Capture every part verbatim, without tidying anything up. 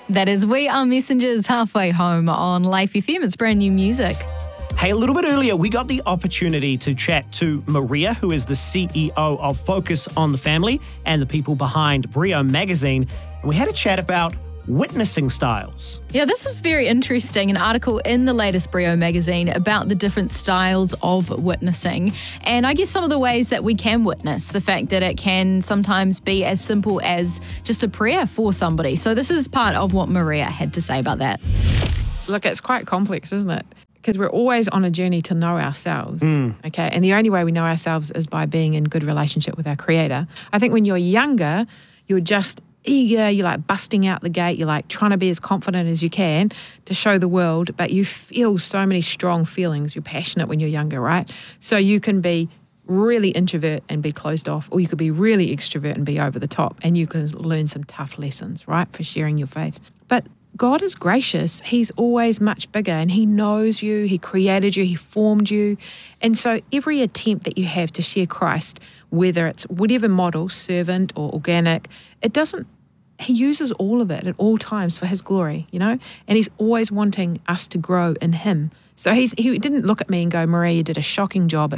That is We Are Messengers, halfway home on Life F M. It's brand new music. Hey, a little bit earlier, we got the opportunity to chat to Maria, who is the C E O of Focus on the Family and the people behind Brio Magazine. And we had a chat about witnessing styles. Yeah, this was very interesting. An article in the latest Brio magazine about the different styles of witnessing. And I guess some of the ways that we can witness, the fact that it can sometimes be as simple as just a prayer for somebody. So this is part of what Maria had to say about that. Look, it's quite complex, isn't it? Because we're always on a journey to know ourselves, Mm. okay? And the only way we know ourselves is by being in good relationship with our Creator. I think when you're younger, you're just eager, you're like busting out the gate, you're like trying to be as confident as you can to show the world, but you feel so many strong feelings. You're passionate when you're younger, right? So you can be really introvert and be closed off, or you could be really extrovert and be over the top, and you can learn some tough lessons, right, for sharing your faith. But God is gracious. He's always much bigger, and He knows you. He created you. He formed you. And so every attempt that you have to share Christ, whether it's whatever model, servant or organic, it doesn't, He uses all of it at all times for His glory, you know? And He's always wanting us to grow in Him. So he's he didn't look at me and go, Maria, you did a shocking job at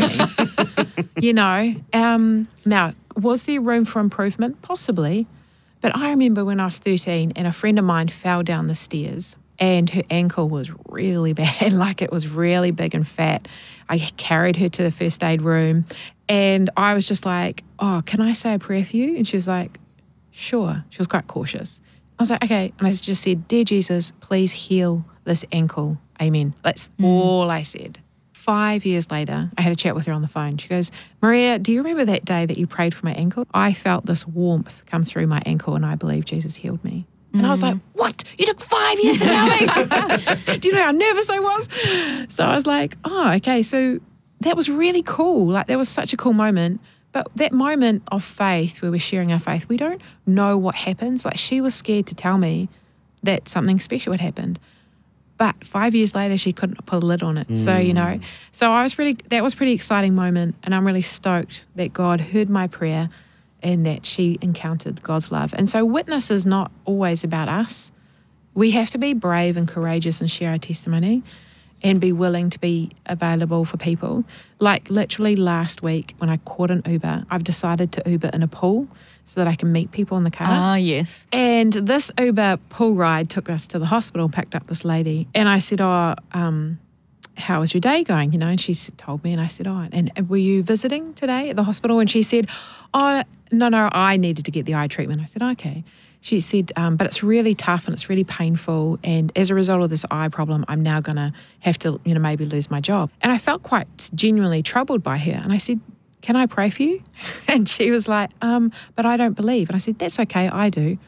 surgery. you know? Um, now, was there room for improvement? Possibly. But I remember when I was thirteen and a friend of mine fell down the stairs and her ankle was really bad, like it was really big and fat. I carried her to the first aid room and I was just like, oh, can I say a prayer for you? And she was like, sure. She was quite cautious. I was like, okay. And I just said, dear Jesus, please heal this ankle. Amen. That's mm. all I said. Five years later, I had a chat with her on the phone. She goes, Maria, do you remember that day that you prayed for my ankle? I felt this warmth come through my ankle and I believe Jesus healed me. And mm. I was like, what? You took five years to tell me? Do you know how nervous I was? So I was like, oh, okay. So that was really cool. Like that was such a cool moment. But that moment of faith where we're sharing our faith, we don't know what happens. Like she was scared to tell me that something special had happened. But five years later, she couldn't put a lid on it. Mm. So, you know, so I was really, that was a pretty exciting moment. And I'm really stoked that God heard my prayer and that she encountered God's love. And so witness is not always about us. We have to be brave and courageous and share our testimony and be willing to be available for people. Like literally last week when I caught an Uber, I've decided to Uber in a pool so that I can meet people in the car. Ah, yes. And this Uber pool ride took us to the hospital and picked up this lady. And I said, oh, um, how was your day going? You know, and she told me, and I said, oh, and were you visiting today at the hospital? And she said, oh, no, no, I needed to get the eye treatment. I said, okay. She said, um, but it's really tough and it's really painful. And as a result of this eye problem, I'm now going to have to, you know, maybe lose my job. And I felt quite genuinely troubled by her. And I said, can I pray for you? And she was like, um, but I don't believe. And I said, that's okay, I do.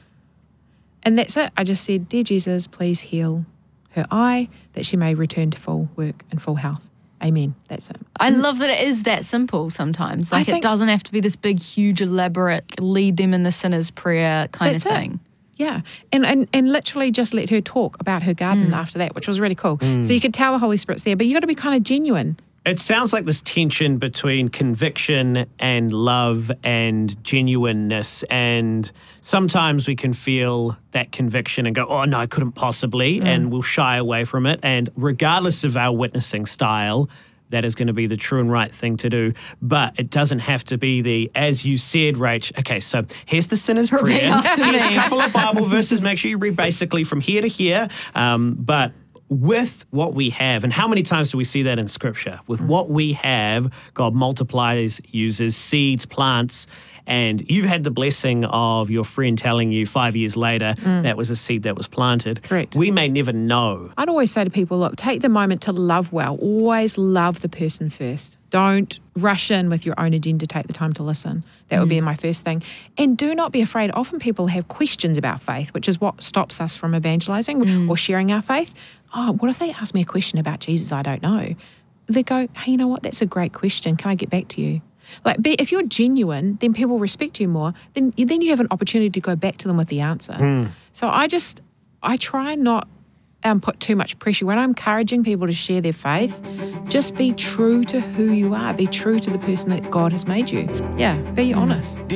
And that's it. I just said, dear Jesus, please heal her eye that she may return to full work and full health. Amen. That's it. I love that it is that simple sometimes. Like think, it doesn't have to be this big, huge, elaborate, lead them in the sinner's prayer kind of thing. It. Yeah. And, and and literally just let her talk about her garden mm. after that, which was really cool. Mm. So you could tell the Holy Spirit's there, but you got to be kind of genuine. It sounds like this tension between conviction and love and genuineness. And sometimes we can feel that conviction and go, oh, no, I couldn't possibly. Mm. And we'll shy away from it. And regardless of our witnessing style, that is going to be the true and right thing to do. But it doesn't have to be the, as you said, Rach, okay, so here's the sinner's Repeat prayer. after Here's me. a couple of Bible verses. Make sure you read basically from here to here. Um, but with what we have, and how many times do we see that in Scripture? With what we have, God multiplies, uses seeds, plants, and you've had the blessing of your friend telling you five years later mm. that was a seed that was planted. Correct. We may never know. I'd always say to people, look, take the moment to love well. Always love the person first. Don't rush in with your own agenda. Take the time to listen. That mm. would be my first thing. And do not be afraid. Often people have questions about faith, which is what stops us from evangelizing mm. or sharing our faith. Oh, what if they ask me a question about Jesus I don't know? They go, hey, you know what? That's a great question. Can I get back to you? Like, be, if you're genuine, then people respect you more. Then, then you have an opportunity to go back to them with the answer. Mm. So I just, I try not um, put too much pressure. When I'm encouraging people to share their faith, just be true to who you are. Be true to the person that God has made you. Yeah, be honest.